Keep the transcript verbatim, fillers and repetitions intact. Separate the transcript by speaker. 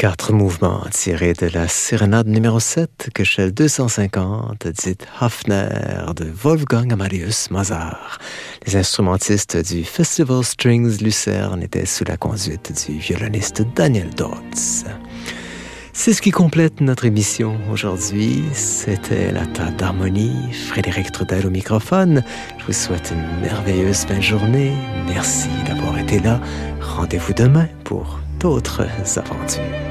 Speaker 1: Quatre mouvements tirés de la sérénade numéro sept, Köchel deux cent cinquante, dite Hafner, de Wolfgang Amadeus Mozart. Les instrumentistes du Festival Strings Lucerne étaient sous la conduite du violoniste Daniel Dodds. C'est ce qui complète notre émission aujourd'hui. C'était la table d'harmonie. Frédéric Trudel au microphone. Je vous souhaite une merveilleuse fin de journée. Merci d'avoir été là. Rendez-vous demain pour d'autres aventures.